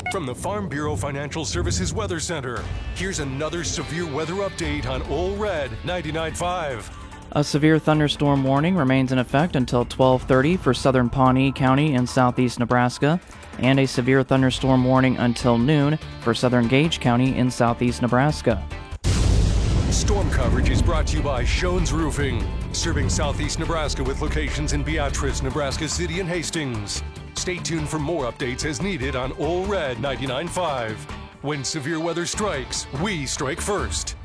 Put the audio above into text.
From the Farm Bureau Financial Services Weather Center, here's another severe weather update on Ole Red 99.5. A severe thunderstorm warning remains in effect until 12:30 for southern Pawnee County in southeast Nebraska, and a severe thunderstorm warning until noon for southern Gage County in southeast Nebraska. Storm coverage is brought to you by Shones Roofing, serving southeast Nebraska with locations in Beatrice, Nebraska City, and Hastings. Stay tuned for more updates as needed on Ole Red 99.5. When severe weather strikes, we strike first.